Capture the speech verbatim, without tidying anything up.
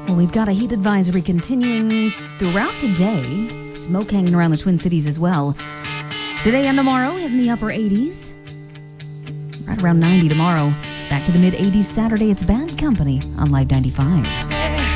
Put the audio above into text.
Well, we've got a heat advisory continuing throughout today. Smoke hanging around the Twin Cities as well. Today and tomorrow in the upper eighties. Right around ninety tomorrow. Back to the mid eighties Saturday. It's Bad Company on Live ninety-five.